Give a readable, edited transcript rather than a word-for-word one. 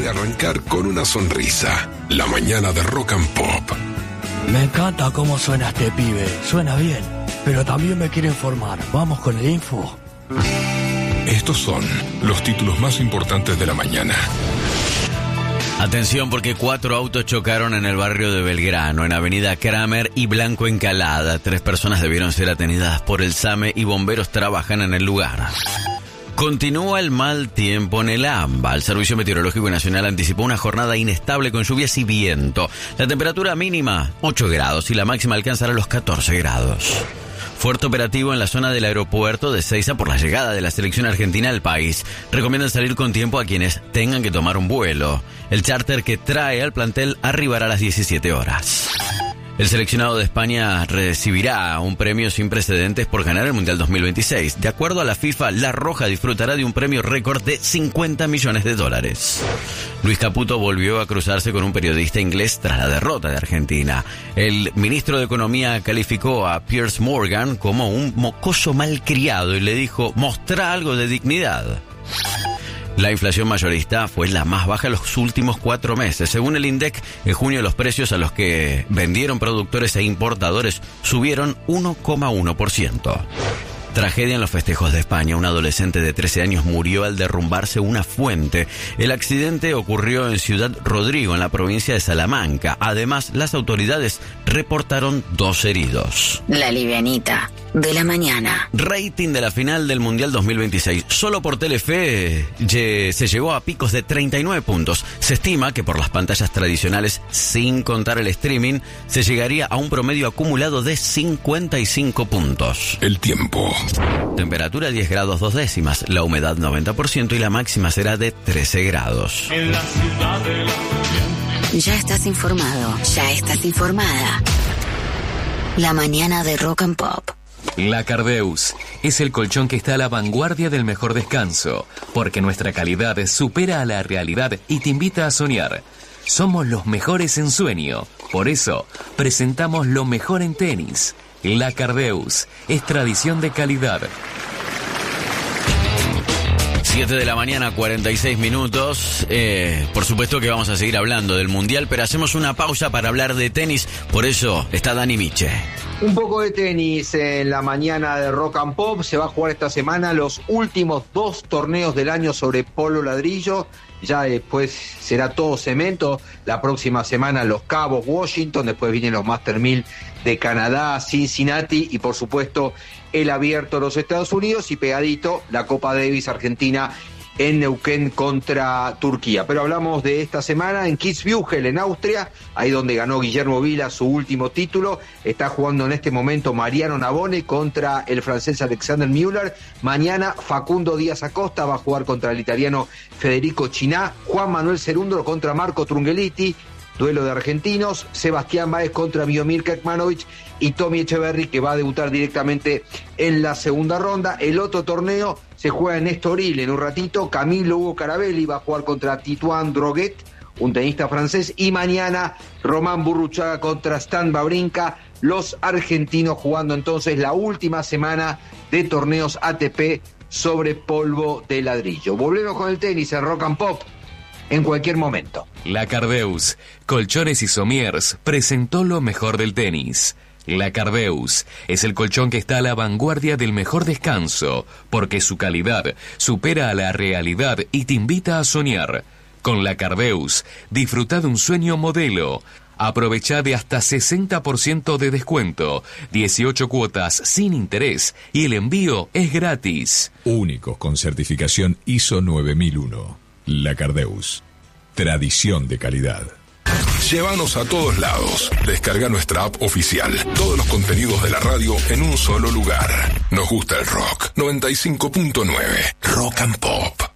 puede arrancar con una sonrisa. La mañana de Rock and Pop. Me encanta cómo suena este pibe. Suena bien, pero también me quiere informar. Vamos con el info. Estos son los títulos más importantes de la mañana. Atención, porque 4 autos chocaron en el barrio de Belgrano, en Avenida Kramer y Blanco Encalada. 3 personas debieron ser atendidas por el SAME y bomberos trabajan en el lugar. Continúa el mal tiempo en el AMBA. El Servicio Meteorológico Nacional anticipó una jornada inestable con lluvias y viento. La temperatura mínima, 8 grados, y la máxima alcanzará los 14 grados. Fuerte operativo en la zona del aeropuerto de Ezeiza por la llegada de la selección argentina al país. Recomiendan salir con tiempo a quienes tengan que tomar un vuelo. El charter que trae al plantel arribará a las 17 horas. El seleccionado de España recibirá un premio sin precedentes por ganar el Mundial 2026. De acuerdo a la FIFA, La Roja disfrutará de un premio récord de $50 millones. Luis Caputo volvió a cruzarse con un periodista inglés tras la derrota de Argentina. El ministro de Economía calificó a Piers Morgan como un mocoso malcriado y le dijo: «Mostrá algo de dignidad». La inflación mayorista fue la más baja en los últimos 4 meses. Según el INDEC, en junio los precios a los que vendieron productores e importadores subieron 1,1%. Tragedia en los festejos de España. Un adolescente de 13 años murió al derrumbarse una fuente. El accidente ocurrió en Ciudad Rodrigo, en la provincia de Salamanca. Además, las autoridades reportaron 2 heridos. La livianita de la mañana. Rating de la final del Mundial 2026. Solo por Telefe se llegó a picos de 39 puntos. Se estima que por las pantallas tradicionales, sin contar el streaming, se llegaría a un promedio acumulado de 55 puntos. El tiempo. Temperatura 10 grados 2 décimas, la humedad 90% y la máxima será de 13 grados. En la ciudad de la... Ya estás informado, ya estás informada. La mañana de Rock and Pop. La Cardeus es el colchón que está a la vanguardia del mejor descanso, porque nuestra calidad supera a la realidad y te invita a soñar. Somos los mejores en sueño, por eso presentamos lo mejor en tenis. La Cardeus es tradición de calidad. 7 de la mañana, 46 minutos. Por supuesto que vamos a seguir hablando del Mundial, pero hacemos una pausa para hablar de tenis. Por eso está Dani Miche. Un poco de tenis en la mañana de Rock and Pop. Se va a jugar esta semana los últimos 2 torneos del año sobre polo ladrillo. Ya después será todo cemento. La próxima semana Los Cabos, Washington. Después vienen los Master 1000 de Canadá, Cincinnati. Y por supuesto el Abierto de los Estados Unidos. Y pegadito la Copa Davis Argentina en Neuquén contra Turquía. Pero hablamos de esta semana en Kitzbühel, en Austria, ahí donde ganó Guillermo Vila su último título. Está jugando en este momento Mariano Navone contra el francés Alexander Müller. Mañana Facundo Díaz Acosta va a jugar contra el italiano Federico Chiná. Juan Manuel Cerúndolo contra Marco Trungelliti. Duelo de argentinos. Sebastián Báez contra Miomir Kekmanovic y Tommy Echeverry, que va a debutar directamente en la segunda ronda. El otro torneo se juega en Estoril en un ratito. Camilo Hugo Carabelli va a jugar contra Titouan Droguet, un tenista francés. Y mañana Román Burruchaga contra Stan Wawrinka. Los argentinos jugando entonces la última semana de torneos ATP sobre polvo de ladrillo. Volvemos con el tenis en Rock and Pop en cualquier momento. La Cardeus, Colchones y Somiers, presentó lo mejor del tenis. La Cardeus es el colchón que está a la vanguardia del mejor descanso, porque su calidad supera a la realidad y te invita a soñar. Con la Cardeus, disfruta de un sueño modelo. Aprovecha de hasta 60% de descuento, 18 cuotas sin interés y el envío es gratis. Únicos con certificación ISO 9001. La Cardeus, tradición de calidad. Llévanos a todos lados. Descarga nuestra app oficial. Todos los contenidos de la radio en un solo lugar. Nos gusta el rock. 95.9 Rock and Pop.